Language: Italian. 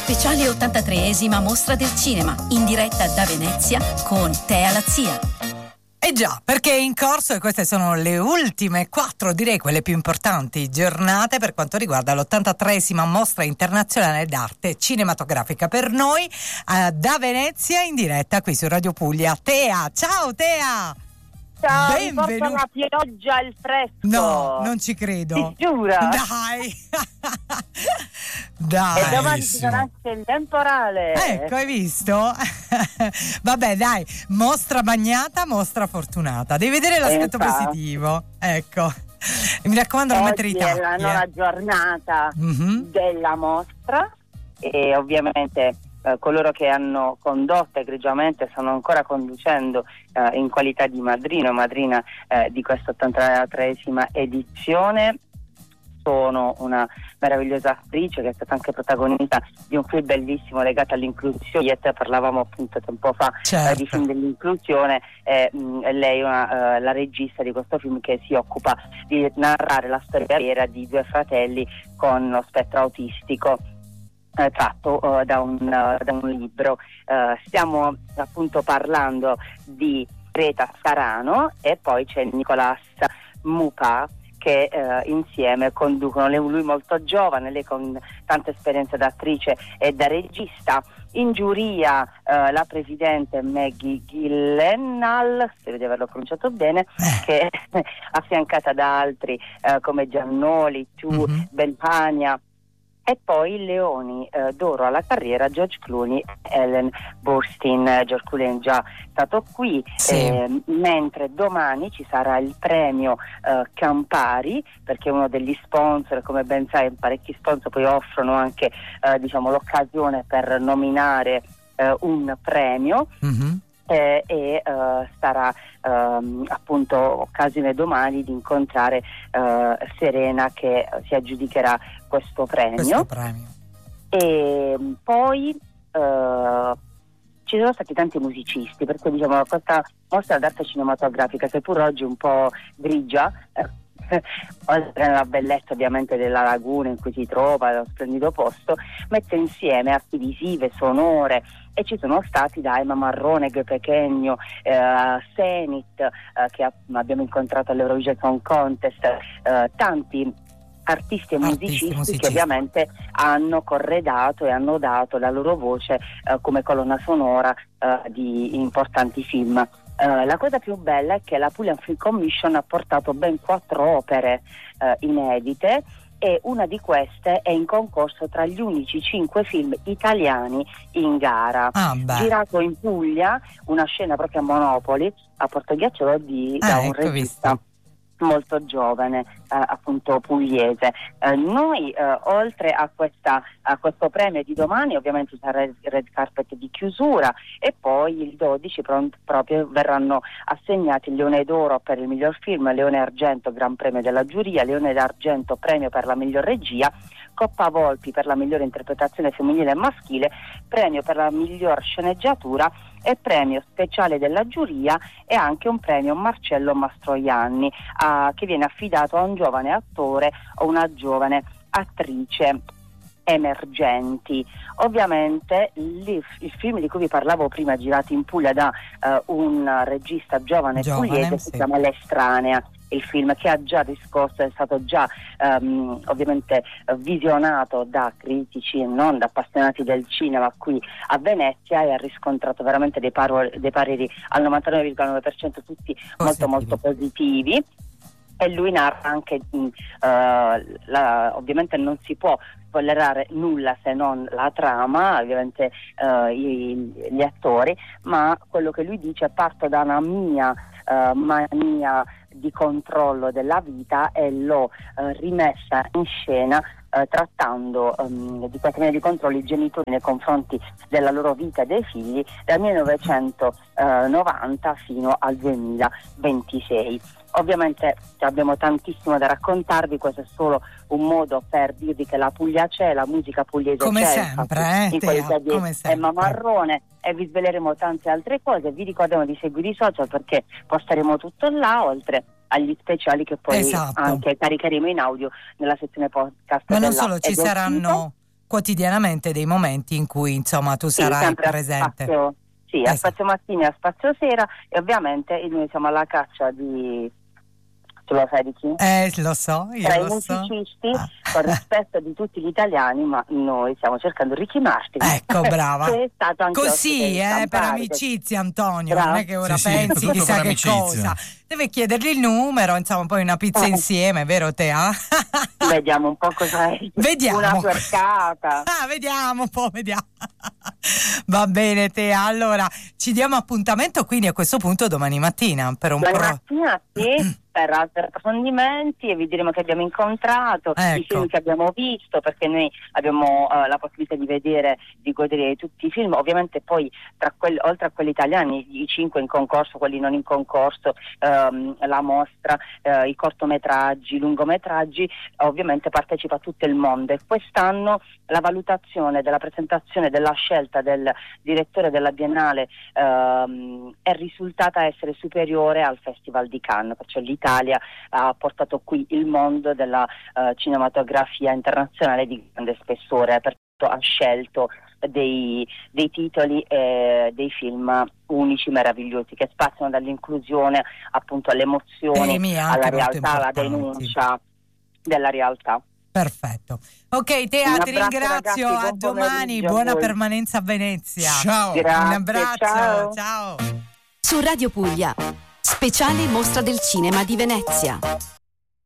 Speciale 83esima Mostra del Cinema, in diretta da Venezia con Tea Lazia. Eh già, perché è in corso e queste sono le ultime 4, direi quelle più importanti giornate per quanto riguarda l'83esima Mostra Internazionale d'Arte Cinematografica per noi da Venezia in diretta qui su Radio Puglia. Tea, ciao Tea! Ciao, benvenuta. Mi porta la pioggia e il fresco. No, non ci credo. Ti giura? Dai. Dai. E domani ci sarà anche il temporale. Ecco, hai visto? Vabbè, dai, mostra bagnata, mostra fortunata. Devi vedere l'aspetto positivo. Ecco. Mi raccomando, non mettere i tacchi. Oggi è la 9ª giornata della mostra e ovviamente coloro che hanno condotto egregiamente stanno ancora conducendo in qualità di madrina di questa 83esima edizione. Sono una meravigliosa attrice che è stata anche protagonista di un film bellissimo legato all'inclusione. Parlavamo appunto tempo fa di film dell'inclusione. Lei è la regista di questo film che si occupa di narrare la storia vera di 2 fratelli con lo spettro autistico, tratto da un libro. Stiamo appunto parlando di Greta Scarano e poi c'è Nicolas Mupa che insieme conducono, lui molto giovane, lei con tanta esperienza da attrice e da regista. In giuria la presidente Maggie Gyllenhaal, spero di averlo pronunciato bene, che è affiancata da altri come Giannoli, Belpania. E poi i leoni d'oro alla carriera George Clooney e Ellen Burstyn. George Clooney è già stato qui, mentre domani ci sarà il premio Campari, perché uno degli sponsor, come ben sai, parecchi sponsor poi offrono anche l'occasione per nominare un premio. E sarà appunto occasione domani di incontrare Serena che si aggiudicherà questo premio. E poi ci sono stati tanti musicisti, perché questa mostra d'arte cinematografica, seppur oggi un po' grigia, oltre alla bellezza ovviamente della laguna in cui si trova, lo splendido posto, mette insieme arti visive, sonore, e ci sono stati da Emma Marrone, Gue Pequeno, Zenith, che abbiamo incontrato all'Eurovision Song Contest, tanti artisti e musicisti che ovviamente hanno corredato e hanno dato la loro voce come colonna sonora di importanti film. La cosa più bella è che la Puglia Film Commission ha portato ben 4 opere inedite, e una di queste è in concorso tra gli unici 5 film italiani in gara. Girato in Puglia, una scena proprio a Monopoli, a Portoghiacciolo, da un regista molto giovane, appunto pugliese. Noi oltre a questo premio di domani, ovviamente sarà il red carpet di chiusura, e poi il 12 proprio verranno assegnati il Leone d'Oro per il miglior film, Leone d'Argento Gran Premio della giuria, Leone d'Argento premio per la miglior regia, Coppa Volpi per la migliore interpretazione femminile e maschile, premio per la miglior sceneggiatura e premio speciale della giuria, e anche un premio Marcello Mastroianni che viene affidato a un giovane attore o una giovane attrice emergenti. Ovviamente il film di cui vi parlavo prima, girato in Puglia da un regista giovane pugliese, si chiama L'Estranea. Il film che ha già riscosso, è stato già ovviamente visionato da critici e non da appassionati del cinema qui a Venezia, e ha riscontrato veramente dei pareri al 99,9%, tutti molto positivi. E lui narra anche ovviamente non si può spoilerare nulla se non la trama, ovviamente gli attori, ma quello che lui dice: parto da una mia mania di controllo della vita e l'ho rimessa in scena trattando di questa mania di controllo i genitori nei confronti della loro vita e dei figli dal 1990 fino al 2026. Ovviamente abbiamo tantissimo da raccontarvi, questo è solo un modo per dirvi che la Puglia c'è, la musica pugliese come c'è, sempre, in qualità di Emma Marrone, e vi sveleremo tante altre cose. Vi ricordiamo di seguire i social perché posteremo tutto là, oltre agli speciali che poi anche caricheremo in audio nella sezione podcast. Ma non solo, ci saranno quotidianamente dei momenti in cui insomma tu sarai presente. A Spazio Mattini e a Spazio Sera, e ovviamente noi siamo alla caccia di... Tu lo sai di chi? Lo so, io tra lo i musicisti, so. con rispetto di tutti gli italiani, ma noi stiamo cercando Ricky Martin. Ecco, brava. Che è stato anche così, per amicizia, Antonio, bravo. Non è che ora sì, pensi chissà che amicizia. cosa. Deve chiedergli il numero, insomma, poi una pizza insieme, vero Tea? Vediamo un po' cosa è. Vediamo. Una porcata. Vediamo un po', vediamo. Va bene Tea, allora ci diamo appuntamento quindi a questo punto domani mattina per un mattina sì, per altri approfondimenti, e vi diremo che abbiamo incontrato, i film che abbiamo visto, perché noi abbiamo la possibilità di vedere, di godere di tutti i film, ovviamente poi oltre a quelli italiani, i 5 in concorso, quelli non in concorso, la mostra, i cortometraggi, i lungometraggi, ovviamente partecipa tutto il mondo, e quest'anno la valutazione della presentazione, della scelta del direttore della Biennale è risultata essere superiore al Festival di Cannes, perciò l'Italia ha portato qui il mondo della cinematografia internazionale di grande spessore, perciò ha scelto dei titoli dei film unici, meravigliosi, che spaziano dall'inclusione appunto alle emozioni, alla realtà, alla denuncia della realtà. Perfetto. Ok Tea, ti ringrazio, ragazzi, a domani, buona permanenza a Venezia. Ciao. Grazie, un abbraccio, ciao. Su Radio Puglia, speciale Mostra del Cinema di Venezia.